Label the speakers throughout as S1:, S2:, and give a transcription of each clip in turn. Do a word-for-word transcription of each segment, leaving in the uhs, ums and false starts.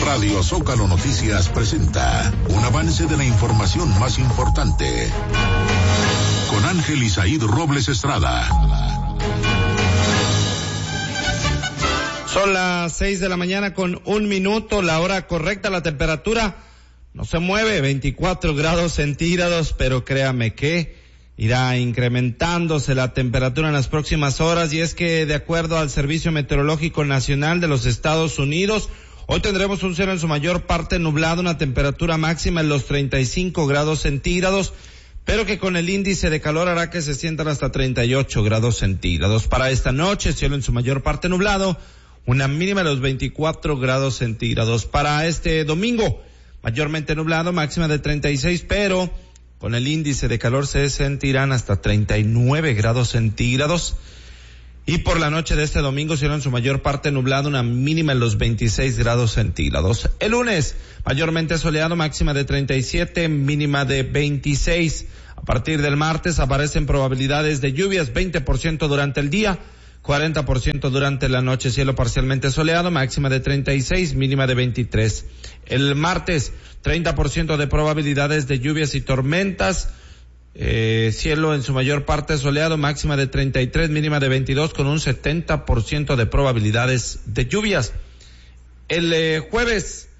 S1: Radio Zócalo Noticias presenta un avance de la información más importante con Ángel Isaíd Robles Estrada.
S2: Son las seis de la mañana con un minuto, la hora correcta, la temperatura no se mueve, veinticuatro grados centígrados, pero créame que irá incrementándose la temperatura en las próximas horas, y es que de acuerdo al Servicio Meteorológico Nacional de los Estados Unidos, hoy tendremos un cielo en su mayor parte nublado, una temperatura máxima en los treinta y cinco grados centígrados, pero que con el índice de calor hará que se sientan hasta treinta y ocho grados centígrados. Para esta noche, cielo en su mayor parte nublado, una mínima de los veinticuatro grados centígrados. Para este domingo, mayormente nublado, máxima de treinta y seis, pero con el índice de calor se sentirán hasta treinta y nueve grados centígrados. Y por la noche de este domingo será en su mayor parte nublado, una mínima en los veintiséis grados centígrados. El lunes, mayormente soleado, máxima de treinta y siete, mínima de veintiséis. A partir del martes aparecen probabilidades de lluvias, veinte por ciento durante el día, cuarenta por ciento durante la noche, cielo parcialmente soleado, máxima de treinta y seis, mínima de veintitrés. El martes, treinta por ciento de probabilidades de lluvias y tormentas, eh, cielo en su mayor parte soleado, máxima de treinta y tres, mínima de veintidós, con un setenta por ciento de probabilidades de lluvias. El eh, jueves,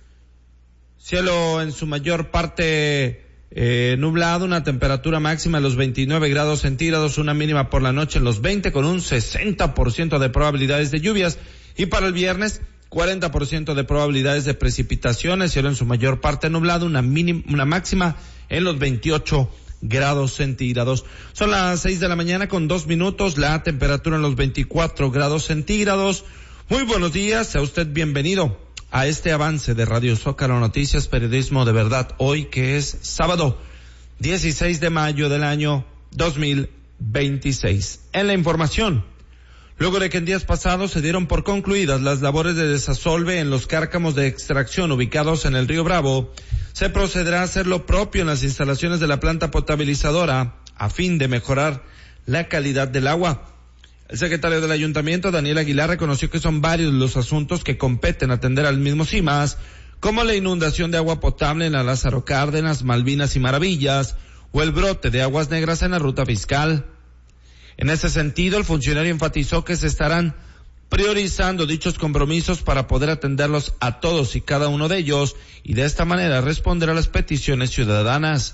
S2: cielo en su mayor parte Eh, nublado, una temperatura máxima en los veintinueve grados centígrados, una mínima por la noche en los veinte, con un sesenta por ciento de probabilidades de lluvias. Y para el viernes, cuarenta por ciento de probabilidades de precipitaciones, cielo en su mayor parte nublado, una mínima, una máxima en los veintiocho grados centígrados. Son las seis de la mañana con dos minutos, la temperatura en los veinticuatro grados centígrados. Muy buenos días, sea usted bienvenido a este avance de Radio Zócalo Noticias, periodismo de verdad, hoy que es sábado dieciséis de mayo del año dos mil veintiséis. En la información, luego de que en días pasados se dieron por concluidas las labores de desasolve en los cárcamos de extracción ubicados en el río Bravo, se procederá a hacer lo propio en las instalaciones de la planta potabilizadora a fin de mejorar la calidad del agua. El secretario del Ayuntamiento, Daniel Aguilar, reconoció que son varios los asuntos que competen atender al mismo CIMAS, como la inundación de agua potable en la Lázaro Cárdenas, Malvinas y Maravillas, o el brote de aguas negras en la ruta fiscal. En ese sentido, el funcionario enfatizó que se estarán priorizando dichos compromisos para poder atenderlos a todos y cada uno de ellos, y de esta manera responder a las peticiones ciudadanas.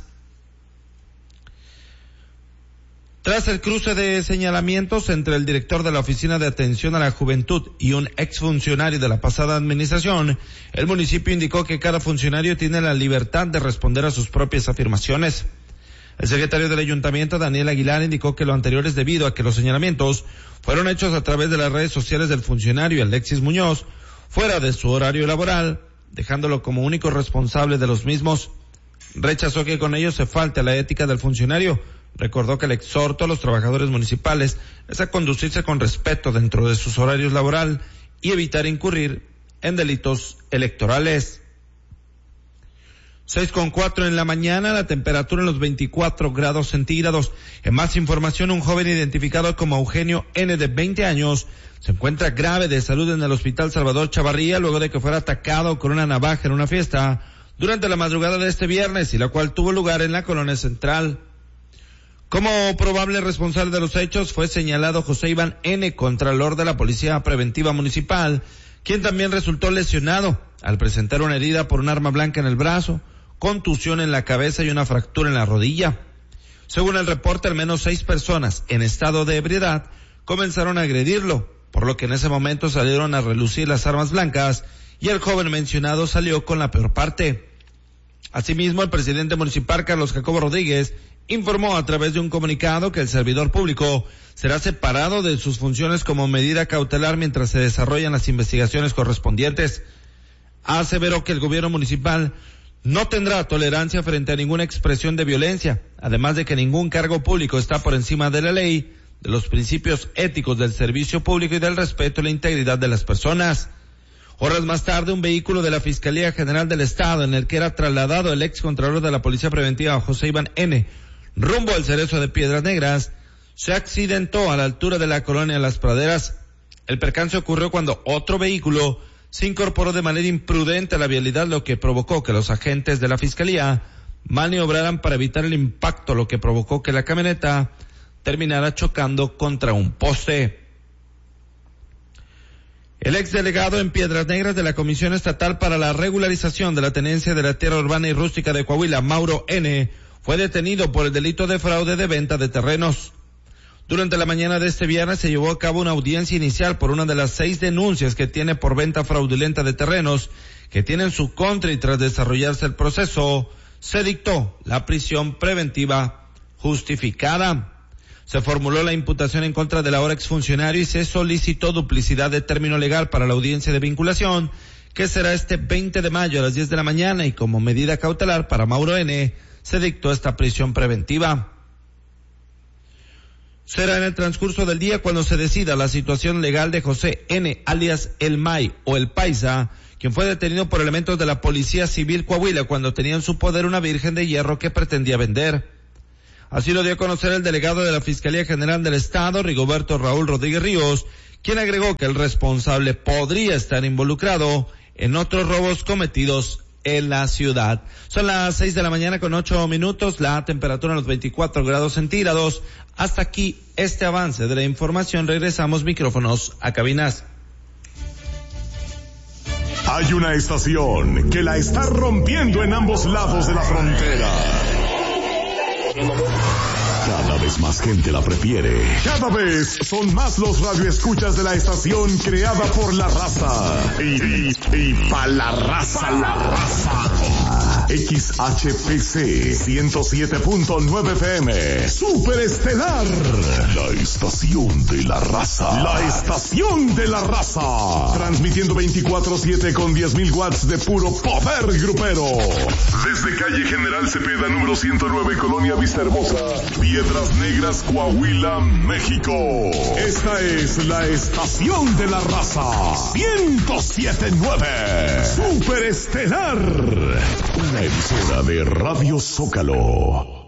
S2: Tras el cruce de señalamientos entre el director de la Oficina de Atención a la Juventud y un exfuncionario de la pasada administración, el municipio indicó que cada funcionario tiene la libertad de responder a sus propias afirmaciones. El secretario del Ayuntamiento, Daniel Aguilar, indicó que lo anterior es debido a que los señalamientos fueron hechos a través de las redes sociales del funcionario Alexis Muñoz, fuera de su horario laboral, dejándolo como único responsable de los mismos. Rechazó que con ello se falte a la ética del funcionario. Recordó que el exhorto a los trabajadores municipales es a conducirse con respeto dentro de sus horarios laboral y evitar incurrir en delitos electorales. Seis con cuatro en la mañana, la temperatura en los veinticuatro grados centígrados. En más información, un joven identificado como Eugenio N, de veinte años, se encuentra grave de salud en el Hospital Salvador Chavarría luego de que fuera atacado con una navaja en una fiesta durante la madrugada de este viernes, y la cual tuvo lugar en la Colonia Central. Como probable responsable de los hechos fue señalado José Iván N., contralor de la Policía Preventiva Municipal, quien también resultó lesionado al presentar una herida por un arma blanca en el brazo, contusión en la cabeza y una fractura en la rodilla. Según el reporte, al menos seis personas en estado de ebriedad comenzaron a agredirlo, por lo que en ese momento salieron a relucir las armas blancas y el joven mencionado salió con la peor parte. Asimismo, el presidente municipal, Carlos Jacobo Rodríguez, informó a través de un comunicado que el servidor público será separado de sus funciones como medida cautelar mientras se desarrollan las investigaciones correspondientes. Aseveró que el gobierno municipal no tendrá tolerancia frente a ninguna expresión de violencia, además de que ningún cargo público está por encima de la ley, de los principios éticos del servicio público y del respeto a la integridad de las personas. Horas más tarde, un vehículo de la Fiscalía General del Estado, en el que era trasladado el ex contralor de la Policía Preventiva, José Iván N., rumbo al Cerezo de Piedras Negras, se accidentó a la altura de la colonia Las Praderas. El percance ocurrió cuando otro vehículo se incorporó de manera imprudente a la vialidad, lo que provocó que los agentes de la Fiscalía maniobraran para evitar el impacto, lo que provocó que la camioneta terminara chocando contra un poste. El exdelegado en Piedras Negras de la Comisión Estatal para la Regularización de la Tenencia de la Tierra Urbana y Rústica de Coahuila, Mauro N., fue detenido por el delito de fraude de venta de terrenos. Durante la mañana de este viernes se llevó a cabo una audiencia inicial por una de las seis denuncias que tiene por venta fraudulenta de terrenos que tiene en su contra, y tras desarrollarse el proceso, se dictó la prisión preventiva justificada. Se formuló la imputación en contra del ahora exfuncionario y se solicitó duplicidad de término legal para la audiencia de vinculación, que será este veinte de mayo a las diez de la mañana, y como medida cautelar para Mauro N., se dictó esta prisión preventiva. Será en el transcurso del día cuando se decida la situación legal de José N., alias El May o El Paisa, quien fue detenido por elementos de la Policía Civil Coahuila cuando tenía en su poder una virgen de hierro que pretendía vender. Así lo dio a conocer el delegado de la Fiscalía General del Estado, Rigoberto Raúl Rodríguez Ríos, quien agregó que el responsable podría estar involucrado en otros robos cometidos en la ciudad. Son las seis de la mañana con ocho minutos, la temperatura en los veinticuatro grados centígrados. Hasta aquí este avance de la información. Regresamos micrófonos a cabinas.
S3: Hay una estación que la está rompiendo en ambos lados de la frontera. Cada vez más gente la prefiere. Cada vez son más los radioescuchas de la estación creada por la raza. Y, y, y pa' la raza. Pa' la raza. X H P C ciento siete punto nueve F M. Super Estelar. La estación de la raza. La estación de la raza. Transmitiendo veinticuatro siete con diez mil watts de puro poder grupero. Desde calle General Cepeda, número ciento nueve, Colonia Vista Hermosa, Piedras Negras, Coahuila, México. Esta es la estación de la raza. ciento siete punto nueve. Super Estelar. Una emisora de Radio Zócalo.